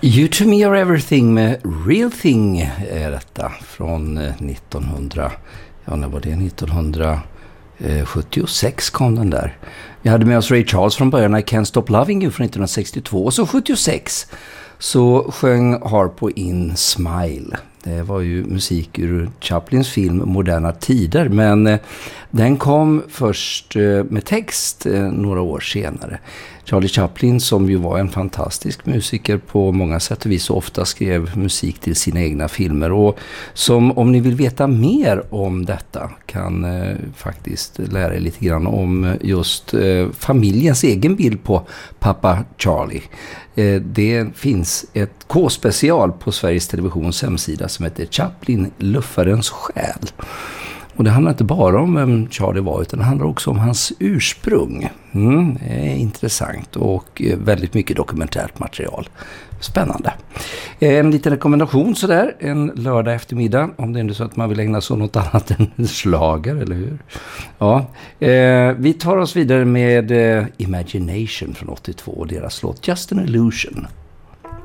You to me are everything med Real Thing är detta från 1976 kom den där. Vi hade med oss Ray Charles från början, I Can't Stop Loving You från 1962, och så 76 så sjöng Harpo in Smile. Det var ju musik ur Chaplins film Moderna tider, men den kom först med text några år senare. Charlie Chaplin, som ju var en fantastisk musiker på många sätt och vis, så ofta skrev musik till sina egna filmer, och som, om ni vill veta mer om detta, kan faktiskt lära er lite grann om just familjens egen bild på pappa Charlie. Det finns ett K-special på Sveriges Televisions hemsida som heter Chaplin, luffarens själ. Och det handlar inte bara om vem Charlie var, utan det handlar också om hans ursprung. Det är intressant och väldigt mycket dokumentärt material. Spännande. En liten rekommendation sådär, en lördag eftermiddag, om det är så att man vill ägna sig åt något annat än slager, eller hur? Ja, vi tar oss vidare med Imagination från 82 och deras låt Just an Illusion.